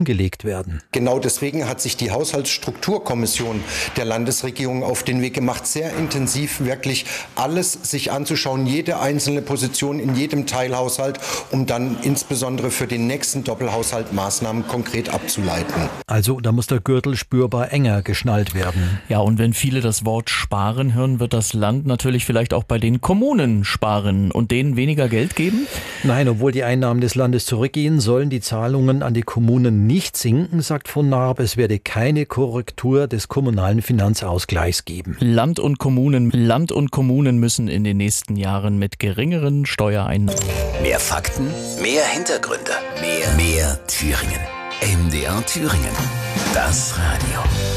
gelegt werden. Genau deswegen hat sich die Haushaltsstrukturkommission der Landesregierung auf den Weg gemacht, sehr intensiv wirklich alles sich anzuschauen, jede einzelne Position in jedem Teilhaushalt, um dann insbesondere für den nächsten Doppelhaushalt Maßnahmen konkret abzuleiten. Also da muss der Gürtel spürbar enger geschnallt werden. Ja, und wenn viele das Wort sparen hören, wird das Land natürlich vielleicht auch bei den Kommunen sparen und denen weniger Geld geben? Nein, obwohl die Einnahmen des Landes zurückgehen, sollen die Zahlungen an die Kommunen nicht sinken, sagt von Naab. Es werde keine Korrektur des kommunalen Finanzausgleichs geben. Land und Kommunen müssen in den nächsten Jahren mit geringeren Steuereinnahmen. Mehr Fakten, mehr Hintergründe, mehr Thüringen. MDR Thüringen. Das Radio.